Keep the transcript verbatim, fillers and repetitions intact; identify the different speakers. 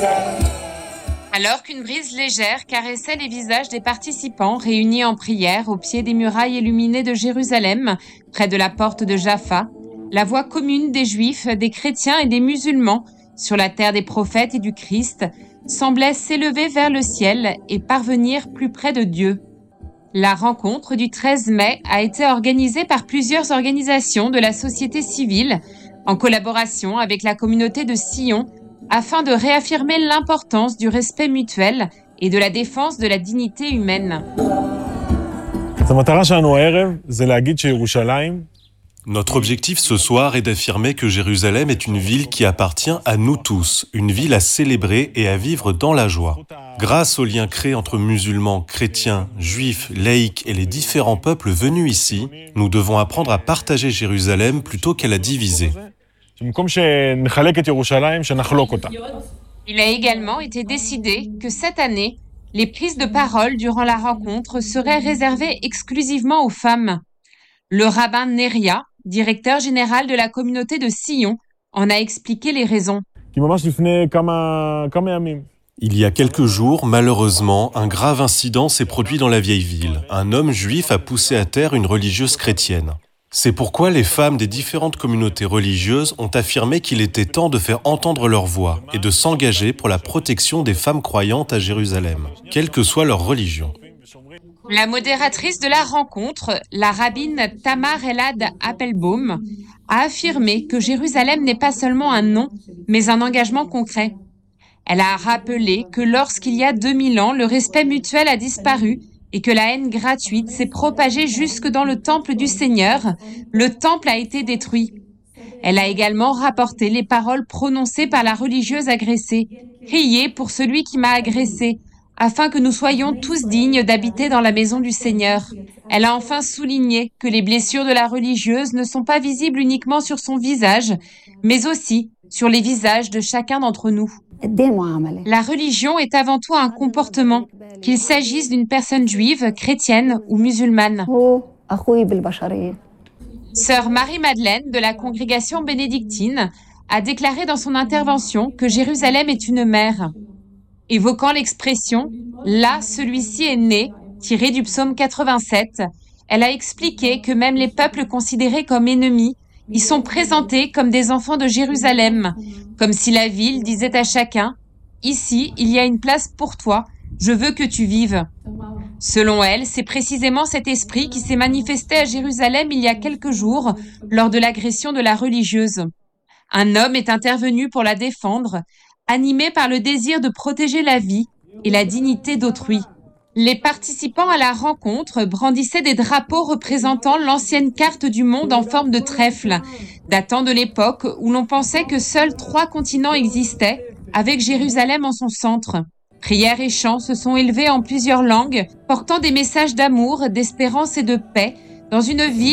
Speaker 1: Alors qu'une brise légère caressait les visages des participants réunis en prière au pied des murailles illuminées de Jérusalem, près de la porte de Jaffa, la voix commune des Juifs, des chrétiens et des musulmans sur la terre des prophètes et du Christ semblait s'élever vers le ciel et parvenir plus près de Dieu. La rencontre du treize mai a été organisée par plusieurs organisations de la société civile en collaboration avec la communauté de Sion afin de réaffirmer l'importance du respect mutuel et de la défense de la dignité humaine.
Speaker 2: Notre objectif ce soir est d'affirmer que Jérusalem est une ville qui appartient à nous tous, une ville à célébrer et à vivre dans la joie. Grâce aux liens créés entre musulmans, chrétiens, juifs, laïcs et les différents peuples venus ici, nous devons apprendre à partager Jérusalem plutôt qu'à la diviser.
Speaker 1: Il a également été décidé que cette année, les prises de parole durant la rencontre seraient réservées exclusivement aux femmes. Le rabbin Neria, directeur général de la communauté de Sion, en a expliqué les raisons.
Speaker 2: Il y a quelques jours, malheureusement, un grave incident s'est produit dans la vieille ville. Un homme juif a poussé à terre une religieuse chrétienne. C'est pourquoi les femmes des différentes communautés religieuses ont affirmé qu'il était temps de faire entendre leur voix et de s'engager pour la protection des femmes croyantes à Jérusalem, quelle que soit leur religion.
Speaker 1: La modératrice de la rencontre, la rabbine Tamar Elad Appelbaum, a affirmé que Jérusalem n'est pas seulement un nom, mais un engagement concret. Elle a rappelé que lorsqu'il y a deux mille ans, le respect mutuel a disparu et que la haine gratuite s'est propagée jusque dans le temple du Seigneur, le temple a été détruit. Elle a également rapporté les paroles prononcées par la religieuse agressée. « Priez pour celui qui m'a agressée, afin que nous soyons tous dignes d'habiter dans la maison du Seigneur. » Elle a enfin souligné que les blessures de la religieuse ne sont pas visibles uniquement sur son visage, mais aussi sur les visages de chacun d'entre nous. La religion est avant tout un comportement, qu'il s'agisse d'une personne juive, chrétienne ou musulmane. Sœur Marie-Madeleine de la congrégation bénédictine a déclaré dans son intervention que Jérusalem est une mère. Évoquant l'expression « là, celui-ci est né », tirée du psaume quatre-vingt-sept, elle a expliqué que même les peuples considérés comme ennemis, ils sont présentés comme des enfants de Jérusalem, comme si la ville disait à chacun « ici, il y a une place pour toi, je veux que tu vives ». Selon elle, c'est précisément cet esprit qui s'est manifesté à Jérusalem il y a quelques jours lors de l'agression de la religieuse. Un homme est intervenu pour la défendre, animé par le désir de protéger la vie et la dignité d'autrui. Les participants à la rencontre brandissaient des drapeaux représentant l'ancienne carte du monde en forme de trèfle, datant de l'époque où l'on pensait que seuls trois continents existaient, avec Jérusalem en son centre. Prières et chants se sont élevés en plusieurs langues, portant des messages d'amour, d'espérance et de paix dans une ville